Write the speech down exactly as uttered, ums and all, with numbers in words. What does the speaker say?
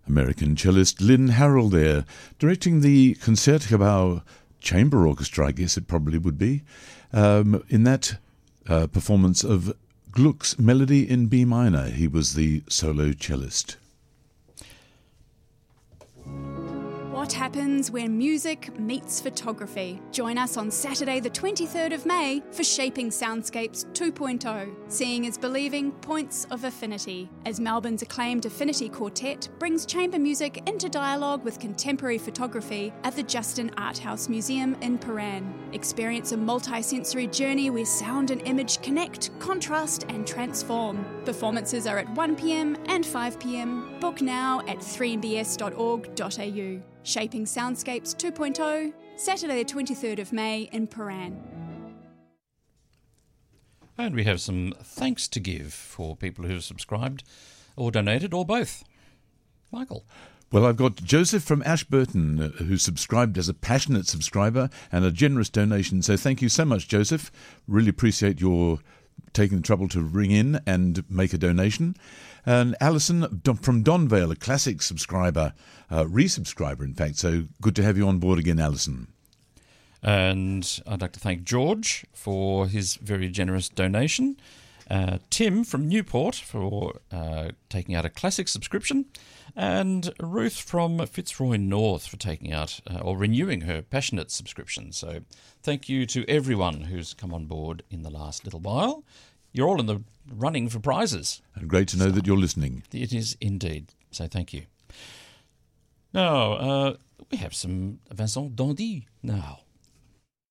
American cellist Lynn Harrell there, directing the Concertgebouw Chamber Orchestra, I guess it probably would be, um, in that uh, performance of Gluck's Melody in B minor. He was the solo cellist. What happens when music meets photography? Join us on Saturday the twenty-third of May for Shaping Soundscapes two point oh, Seeing is Believing, Points of Affinity, as Melbourne's acclaimed Affinity Quartet brings chamber music into dialogue with contemporary photography at the Justin Art House Museum in Paran. Experience a multi-sensory journey where sound and image connect, contrast and transform. Performances are at one p m and five p m. Book now at three m b s dot org dot a u. Shaping Soundscapes two point oh, Saturday the twenty-third of May in Paran. And we have some thanks to give for people who have subscribed or donated or both. Michael. Well, I've got Joseph from Ashburton uh, who subscribed as a passionate subscriber and a generous donation. So thank you so much, Joseph. Really appreciate your taking the trouble to ring in and make a donation. And Alison from Donvale, a classic subscriber, uh, resubscriber in fact, so good to have you on board again, Alison. And I'd like to thank George for his very generous donation, uh, Tim from Newport for uh, taking out a classic subscription, and Ruth from Fitzroy North for taking out uh, or renewing her passionate subscription. So thank you to everyone who's come on board in the last little while. You're all in the running for prizes. And great to know so, that you're listening. It is indeed. So thank you. Now, uh, we have some Vincent Dandy now.